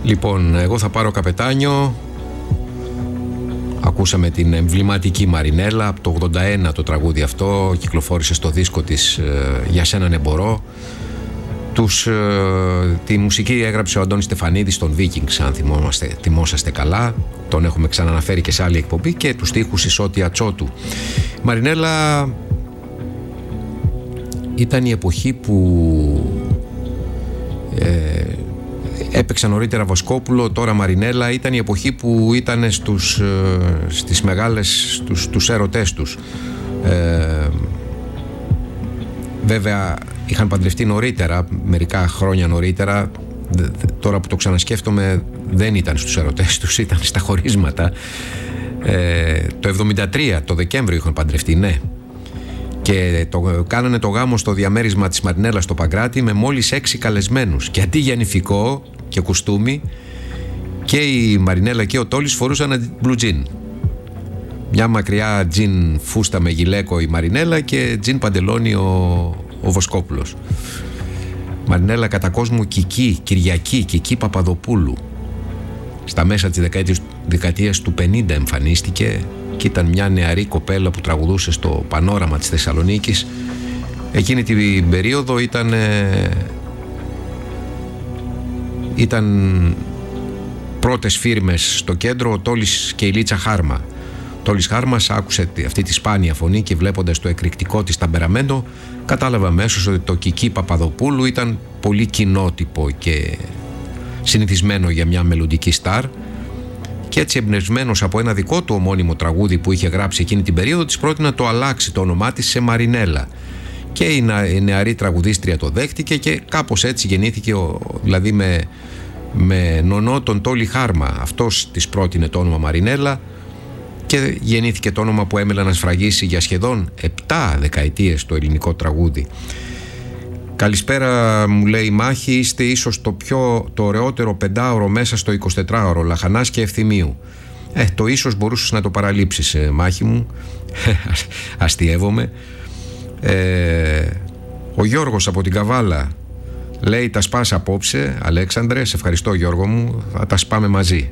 Λοιπόν, εγώ θα πάρω καπετάνιο. Ακούσαμε την εμβληματική Μαρινέλα από το 81 το τραγούδι αυτό. Κυκλοφόρησε στο δίσκο της «Για σένα ναι μπορώ». Τη μουσική έγραψε ο Αντώνης Στεφανίδης στον Vikings, αν θυμόσαστε καλά. Τον έχουμε ξαναναφέρει και σε άλλη εκπομπή. Και τους στίχους η Σώτια Τσότου. Μαρινέλα ήταν η εποχή που έπαιξε νωρίτερα Βοσκόπουλο, τώρα Μαρινέλα. Ήταν η εποχή που ήταν στις μεγάλες, στους έρωτές τους. Βέβαια είχαν παντρευτεί νωρίτερα, μερικά χρόνια νωρίτερα. Τώρα που το ξανασκέφτομαι, δεν ήταν στους ερωτές τους, ήταν στα χωρίσματα. Το 73, το Δεκέμβριο είχαν παντρευτεί, ναι. Και κάνανε το γάμο στο διαμέρισμα της Μαρινέλα στο Παγκράτη με μόλις 6 καλεσμένους. Και αντί για νηφικό και κουστούμι, και η Μαρινέλα και ο Τόλης φορούσαν blue jean. Μια μακριά τζιν φούστα με γυλαίκο η Μαρινέλα και τζιν παντελόνι ο Βοσκόπουλος. Μαρινέλα κατά κόσμου Κυριακή Κική Παπαδοπούλου. Στα μέσα της δεκαετίας του 50 εμφανίστηκε και ήταν μια νεαρή κοπέλα που τραγουδούσε στο Πανόραμα της Θεσσαλονίκης. Εκείνη την περίοδο ήταν πρώτες φίρμες στο κέντρο ο Τόλης και η Λίτσα Χάρμα. Ο Τόλης Χάρμας άκουσε αυτή τη σπάνια φωνή και βλέποντας το εκρηκτικό της ταμπεραμέντο κατάλαβε αμέσως ότι το Κική Παπαδοπούλου ήταν πολύ κοινότυπο και συνηθισμένο για μια μελλοντική στάρ. Και έτσι, εμπνευσμένος από ένα δικό του ομώνυμο τραγούδι που είχε γράψει εκείνη την περίοδο, της πρότεινε να το αλλάξει το όνομά της σε Μαρινέλα. Και η νεαρή τραγουδίστρια το δέχτηκε και κάπως έτσι γεννήθηκε, δηλαδή με νονό τον Τόλη Χάρμα. Αυτός της πρότεινε το όνομα Μαρινέλα και γεννήθηκε το όνομα που έμελε να σφραγίσει για σχεδόν 7 δεκαετίες το ελληνικό τραγούδι. Καλησπέρα, μου λέει η Μάχη, είστε ίσως το ωραιότερο πεντάωρο μέσα στο 24ωρο Λαχανάς και Ευθυμίου. Το ίσως μπορούσες να το παραλείψεις, Μάχη μου. Αστιεύομαι. Ο Γιώργος από την Καβάλα λέει τα σπάς απόψε, Αλέξανδρε. Σε ευχαριστώ, Γιώργο μου, θα τα σπάμε μαζί.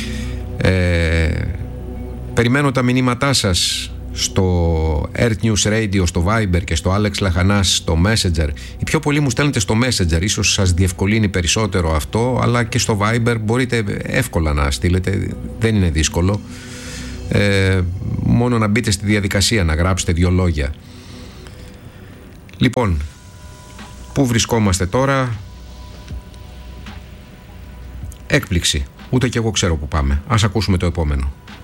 Περιμένω τα μηνύματά σας στο Earth News Radio, στο Viber και στο Alex Λαχανάς στο Messenger. Οι πιο πολλοί μου στέλνετε στο Messenger, ίσως σας διευκολύνει περισσότερο αυτό, αλλά και στο Viber μπορείτε εύκολα να στείλετε, δεν είναι δύσκολο. Μόνο να μπείτε στη διαδικασία, να γράψετε 2 λόγια. Λοιπόν, πού βρισκόμαστε τώρα? Έκπληξη, ούτε κι εγώ ξέρω που πάμε. Ας ακούσουμε το επόμενο.